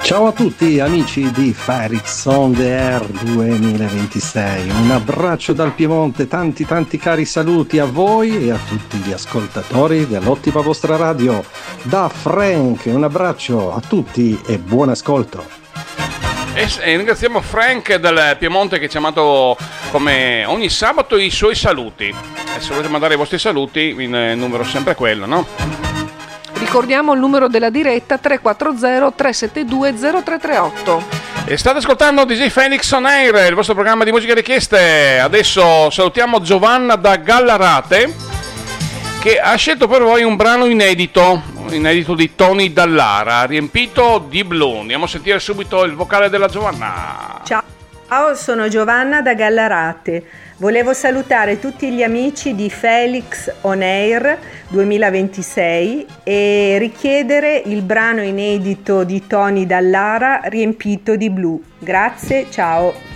Ciao a tutti amici di Felix on the Air 2026, un abbraccio dal Piemonte, tanti cari saluti a voi e a tutti gli ascoltatori dell'ottima vostra radio. Da Frank, un abbraccio a tutti e buon ascolto. E ringraziamo Frank del Piemonte che ci ha mandato come ogni sabato i suoi saluti. E se volete mandare i vostri saluti, il numero è sempre quello, no? Ricordiamo il numero della diretta 340-372-0338. E state ascoltando DJ Felix on Air, il vostro programma di musica richieste. Adesso salutiamo Giovanna da Gallarate che ha scelto per voi un brano inedito di Tony Dallara, riempito di blu. Andiamo a sentire subito il vocale della Giovanna. Ciao, sono Giovanna da Gallarate. Volevo salutare tutti gli amici di Felix on Air 2026 e richiedere il brano inedito di Tony Dallara, riempito di blu. Grazie, ciao.